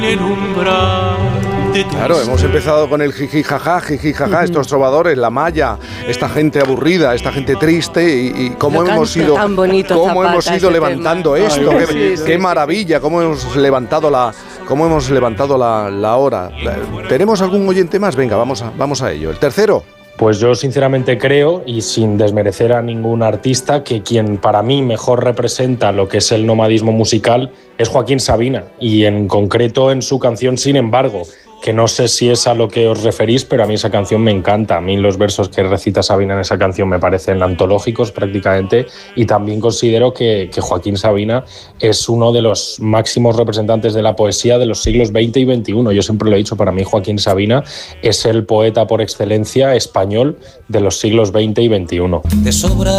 Claro, hemos empezado con el jiji jaja, estos trovadores, la malla, esta gente aburrida, esta gente triste y cómo hemos ido levantando tema. esto, qué maravilla, cómo hemos levantado la hora. ¿Tenemos algún oyente más? Venga, vamos a ello. El tercero. Pues yo sinceramente creo, y sin desmerecer a ningún artista, que quien para mí mejor representa lo que es el nomadismo musical es Joaquín Sabina, y en concreto en su canción Sin embargo, que no sé si es a lo que os referís, pero a mí esa canción me encanta. A mí los versos que recita Sabina en esa canción me parecen antológicos prácticamente, y también considero que Joaquín Sabina es uno de los máximos representantes de la poesía de los siglos XX y XXI. Yo siempre lo he dicho, para mí Joaquín Sabina es el poeta por excelencia español de los siglos XX y XXI. Te sobra